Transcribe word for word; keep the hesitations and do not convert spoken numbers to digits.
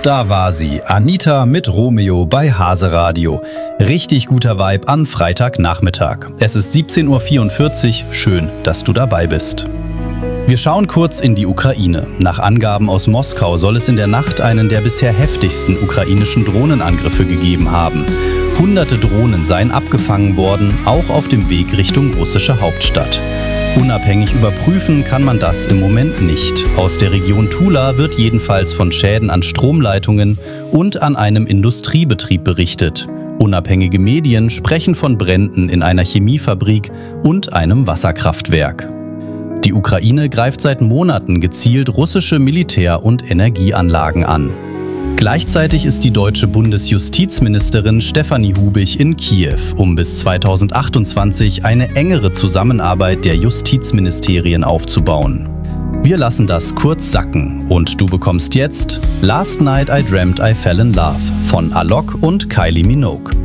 Da war sie, Anita mit Romeo bei Hase Radio. Richtig guter Vibe an Freitagnachmittag. Es ist siebzehn Uhr vierundvierzig, schön, dass du dabei bist. Wir schauen kurz in die Ukraine. Nach Angaben aus Moskau soll es in der Nacht einen der bisher heftigsten ukrainischen Drohnenangriffe gegeben haben. Hunderte Drohnen seien abgefangen worden, auch auf dem Weg Richtung russische Hauptstadt. Unabhängig überprüfen kann man das im Moment nicht. Aus der Region Tula wird jedenfalls von Schäden an Stromleitungen und an einem Industriebetrieb berichtet. Unabhängige Medien sprechen von Bränden in einer Chemiefabrik und einem Wasserkraftwerk. Die Ukraine greift seit Monaten gezielt russische Militär- und Energieanlagen an. Gleichzeitig ist die deutsche Bundesjustizministerin Stefanie Hubich in Kiew, um bis zweitausendachtundzwanzig eine engere Zusammenarbeit der Justizministerien aufzubauen. Wir lassen das kurz sacken und du bekommst jetzt Last Night I Dreamt I Fell in Love von Alok und Kylie Minogue.